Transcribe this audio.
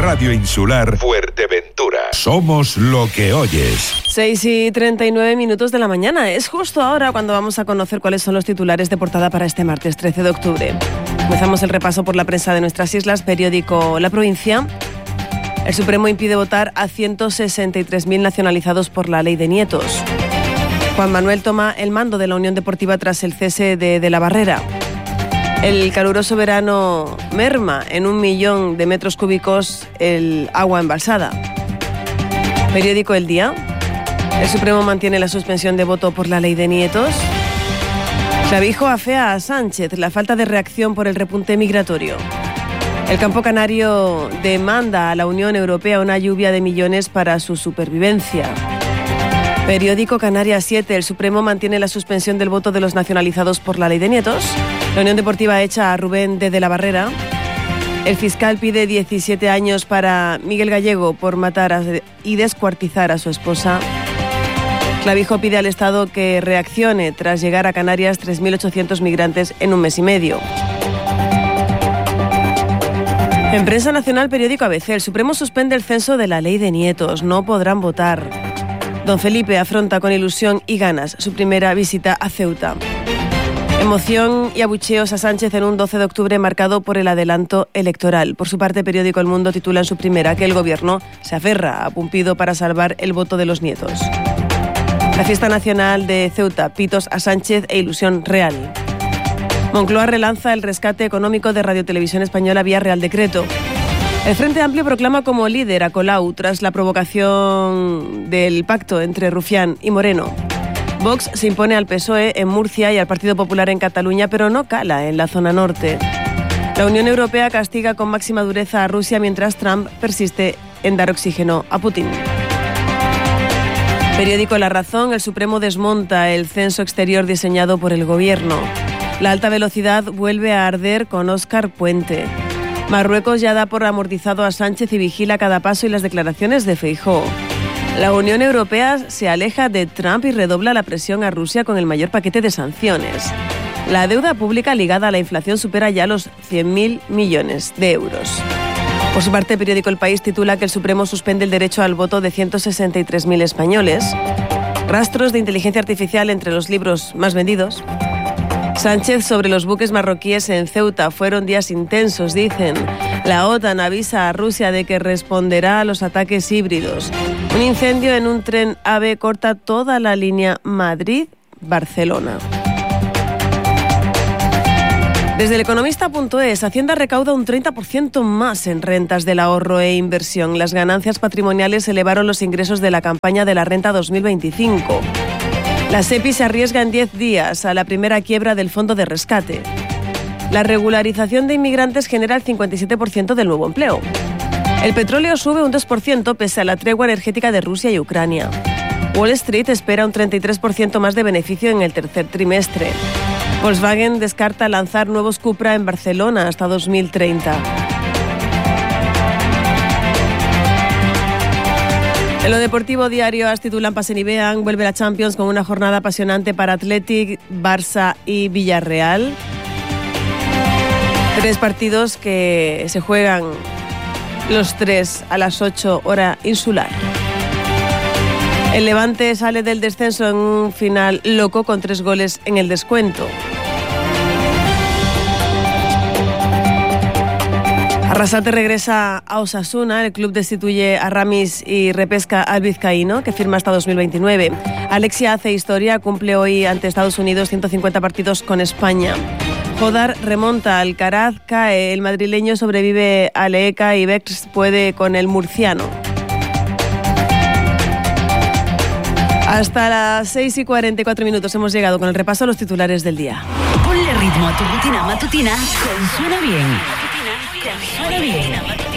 Radio Insular Fuerteventura. Somos lo que oyes. 6:39 de la mañana. Es justo ahora cuando vamos a conocer cuáles son los titulares de portada para este martes 13 de octubre. Comenzamos el repaso por la prensa de nuestras islas, periódico La Provincia. El Supremo impide votar a 163.000 nacionalizados por la ley de nietos. Juan Manuel toma el mando de la Unión Deportiva tras el cese de la Barrera. El caluroso verano merma en 1 millón de metros cúbicos el agua embalsada. Periódico El Día. El Supremo mantiene la suspensión de voto por la ley de nietos. Clavijo afea a Sánchez la falta de reacción por el repunte migratorio. El campo canario demanda a la Unión Europea una lluvia de millones para su supervivencia. Periódico Canarias 7. El Supremo mantiene la suspensión del voto de los nacionalizados por la ley de nietos. La Unión Deportiva echa a Rubén de la Barrera. El fiscal pide 17 años para Miguel Gallego por matar y descuartizar a su esposa. Clavijo pide al Estado que reaccione tras llegar a Canarias 3.800 migrantes en 1 mes y medio. En prensa nacional, periódico ABC. El Supremo suspende el censo de la ley de nietos. No podrán votar. Don Felipe afronta con ilusión y ganas su primera visita a Ceuta. Emoción y abucheos a Sánchez en un 12 de octubre marcado por el adelanto electoral. Por su parte, periódico El Mundo titula en su primera que el gobierno se aferra a Pumpido para salvar el voto de los nietos. La fiesta nacional de Ceuta, pitos a Sánchez e ilusión real. Moncloa relanza el rescate económico de Radio Televisión Española vía Real Decreto. El Frente Amplio proclama como líder a Colau tras la provocación del pacto entre Rufián y Moreno. Vox se impone al PSOE en Murcia y al Partido Popular en Cataluña, pero no cala en la zona norte. La Unión Europea castiga con máxima dureza a Rusia mientras Trump persiste en dar oxígeno a Putin. Periódico La Razón. El Supremo desmonta el censo exterior diseñado por el Gobierno. La alta velocidad vuelve a arder con Óscar Puente. Marruecos ya da por amortizado a Sánchez y vigila cada paso y las declaraciones de Feijóo. La Unión Europea se aleja de Trump y redobla la presión a Rusia con el mayor paquete de sanciones. La deuda pública ligada a la inflación supera ya los 100.000 millones de euros. Por su parte, el periódico El País titula que el Supremo suspende el derecho al voto de 163.000 españoles. Rastros de inteligencia artificial entre los libros más vendidos. Sánchez sobre los buques marroquíes en Ceuta. Fueron días intensos, dicen. La OTAN avisa a Rusia de que responderá a los ataques híbridos. Un incendio en un tren AVE corta toda la línea Madrid-Barcelona. Desde el economista.es, Hacienda recauda un 30% más en rentas del ahorro e inversión. Las ganancias patrimoniales elevaron los ingresos de la campaña de la renta 2025. La SEPI se arriesga en 10 días a la primera quiebra del fondo de rescate. La regularización de inmigrantes genera el 57% del nuevo empleo. El petróleo sube un 2% pese a la tregua energética de Rusia y Ucrania. Wall Street espera un 33% más de beneficio en el tercer trimestre. Volkswagen descarta lanzar nuevos Cupra en Barcelona hasta 2030. En lo deportivo, Diario AS titulan Pasen y vean, vuelve la Champions con una jornada apasionante para Athletic, Barça y Villarreal. 3 partidos que se juegan los 3 a las 8 hora insular. El Levante sale del descenso en un final loco con 3 goles en el descuento. Arrasate regresa a Osasuna, el club destituye a Ramis y repesca al vizcaíno, que firma hasta 2029. Alexia hace historia, cumple hoy ante Estados Unidos 150 partidos con España. Jodar remonta, Alcaraz cae, el madrileño sobrevive a Leca y Bex puede con el murciano. Hasta las 6:44 hemos llegado con el repaso a los titulares del día. Ponle ritmo a tu rutina matutina con Suena Bien. Suena Bien.